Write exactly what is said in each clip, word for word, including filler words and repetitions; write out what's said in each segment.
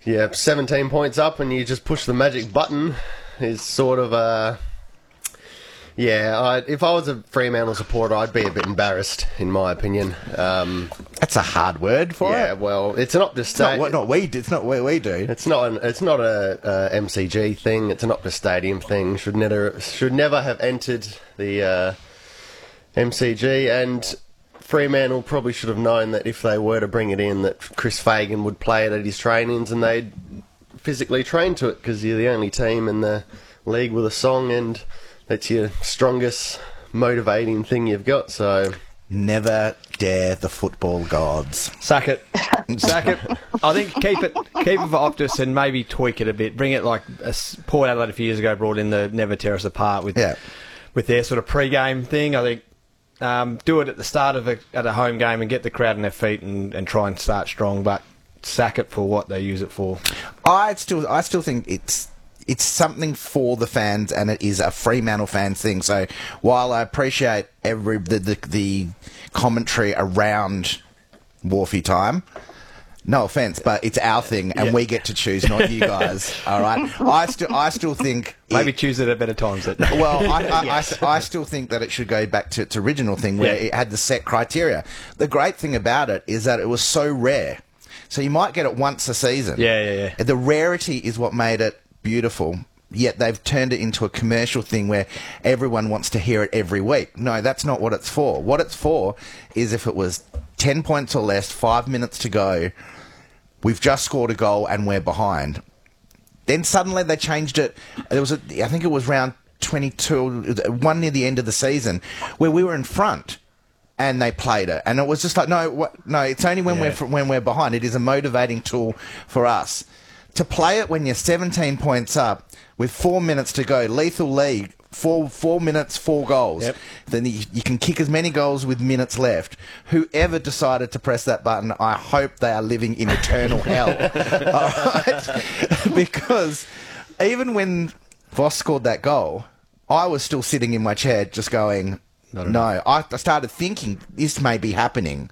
yeah, seventeen points up and you just push the magic button is sort of a... Yeah, I, if I was a Fremantle supporter, I'd be a bit embarrassed, in my opinion. Um, That's a hard word for yeah, it. Yeah, well, it's an Optus It's not Stadium. what not we do. It's not what we do. It's not an, It's not a, a M C G thing. It's an Optus Stadium thing. Should never should never have entered the uh, M C G. And Fremantle probably should have known that if they were to bring it in, that Chris Fagan would play it at his trainings, and they'd physically train to it because you're the only team in the league with a song, and that's your strongest motivating thing you've got. So never dare the football gods. Sack it. Sack it. I think keep it keep it for Optus and maybe tweak it a bit. Bring it like a, Port Adelaide a few years ago brought in the Never Tear Us Apart with yeah. with their sort of pre-game thing. I think um, do it at the start of a, at a home game and get the crowd on their feet and, and try and start strong, but sack it for what they use it for. I still I still think it's It's something for the fans, and it is a Fremantle fans thing. So while I appreciate every the the, the commentary around Wharfie time, no offence, but it's our thing, and Yeah. we get to choose, not you guys. All right, I still I still think Maybe it, choose it at better times. Then. well, I, I, Yes. I, I still think that it should go back to its original thing where Yeah. it had the set criteria. The great thing about it is that it was so rare. So you might get it once a season. Yeah, yeah, yeah. The rarity is what made it beautiful, yet they've turned it into a commercial thing where everyone wants to hear it every week. No, that's not what it's for. What it's for is if it was ten points or less, five minutes to go, we've just scored a goal and we're behind. Then suddenly they changed it. There was a, I think it was round twenty-two, one near the end of the season, where we were in front. And they played it, and it was just like, no, what, no, it's only when Yeah. we're fr- when we're behind. It is a motivating tool for us to play it when you're seventeen points up with four minutes to go. Lethal league, four four minutes, four goals. Yep. Then you, you can kick as many goals with minutes left. Whoever decided to press that button, I hope they are living in eternal hell. All right? Because even when Voss scored that goal, I was still sitting in my chair just going, no. I, I started thinking this may be happening.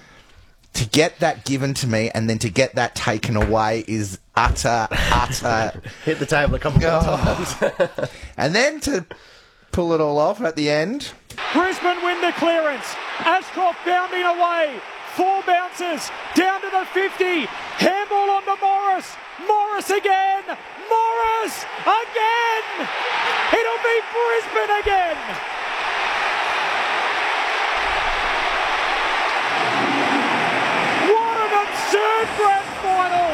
To get that given to me and then to get that taken away is utter, utter... hit the table a couple of Oh. times. And then to pull it all off at the end... Brisbane win the clearance. Ashcroft bounding away. Four bounces down to the fifty. Handball onto Morris. Morris again. Morris again. It'll be Brisbane again. What an absurd grand final.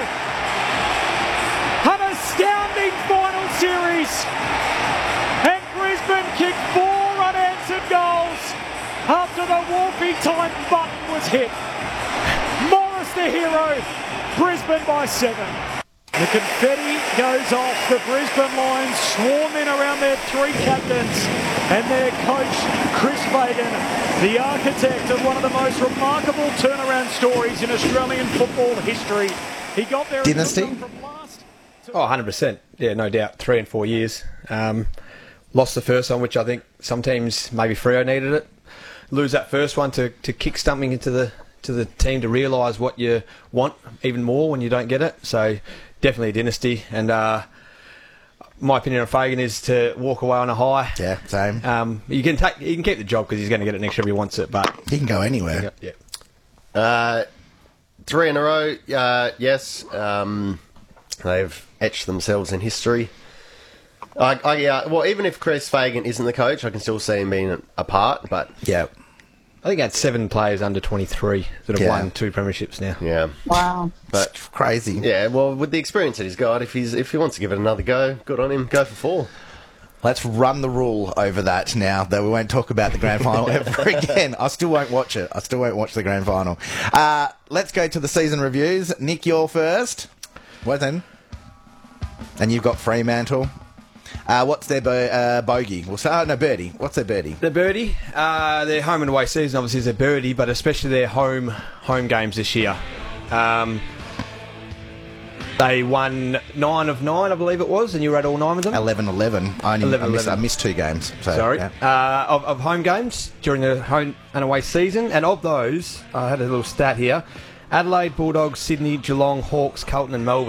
An astounding final series. And Brisbane kicked four unanswered goals after the Wharfie time button was hit. Morris the hero, Brisbane by seven. The confetti goes off. The Brisbane Lions swarm in around their three captains and their coach, Chris Fagan, the architect of one of the most remarkable turnaround stories in Australian football history. He got there Dynasty? from last to Oh, one hundred percent. Yeah, no doubt. Three and four years. Um, lost the first one, which I think some teams, maybe Freo needed it. Lose that first one to, to kick something into the to the team to realise what you want even more when you don't get it. So definitely a dynasty. And uh, my opinion on Fagan is to walk away on a high. Yeah, same. Um, you can take you can keep the job because he's going to get it next year if he wants it. But He can go anywhere. yeah, Uh, three in a row, uh, yes. Um, they've etched themselves in history. I, I, uh, well, even if Chris Fagan isn't the coach, I can still see him being a part, but Yeah. I think that's seven players under twenty-three that have Yeah. won two premierships now. yeah. Wow. But It's crazy. yeah, well, with the experience that he's got, if he's if he wants to give it another go, good on him. Go for four. Let's run the rule over that now, that we won't talk about the grand final ever again. I still won't watch it. I still won't watch the grand final. Uh, let's go to the season reviews. Nick, you're first. Well then. And you've got Fremantle. Uh, what's their bo- uh, bogey? Well, so, oh, no, birdie. What's their birdie? The birdie, uh, their home and away season obviously is a birdie, but especially their home home games this year. Um, they won nine of nine, I believe it was, and you were at all nine of them. eleven eleven. I, only, eleven, I, missed, I eleven. missed two games. So, Sorry, yeah. uh, of, of home games during the home and away season, and of those, I had a little stat here: Adelaide, Bulldogs, Sydney, Geelong, Hawks, Carlton, and Melbourne.